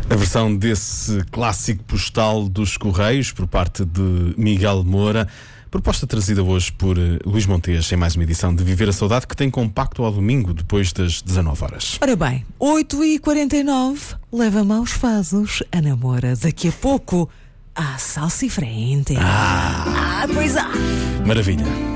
A versão desse clássico postal dos Correios por parte de Miguel Moura. Proposta trazida hoje por Luís Montes em mais uma edição de Viver a Saudade, que tem compacto ao domingo, depois das 19 horas. Ora bem, 8h49, leva-me aos Fazos, a namora. Daqui a pouco, há salsifrente. Pois há. Maravilha.